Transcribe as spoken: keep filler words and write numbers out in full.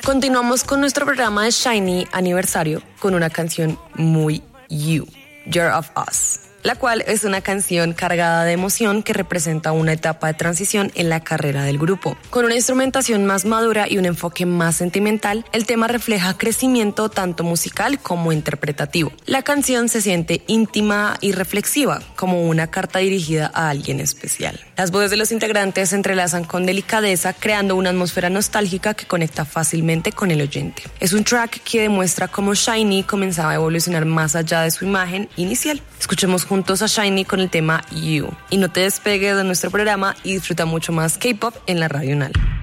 Continuamos con nuestro programa de SHINee aniversario con una canción muy You, Year of Us, la cual es una canción cargada de emoción que representa una etapa de transición en la carrera del grupo. Con una instrumentación más madura y un enfoque más sentimental, el tema refleja crecimiento tanto musical como interpretativo. La canción se siente íntima y reflexiva, como una carta dirigida a alguien especial. Las voces de los integrantes se entrelazan con delicadeza, creando una atmósfera nostálgica que conecta fácilmente con el oyente. Es un track que demuestra cómo SHINee comenzaba a evolucionar más allá de su imagen inicial. Escuchemos juntos a SHINee con el tema You. Y no te despegues de nuestro programa y disfruta mucho más K-pop en la Radio Unal.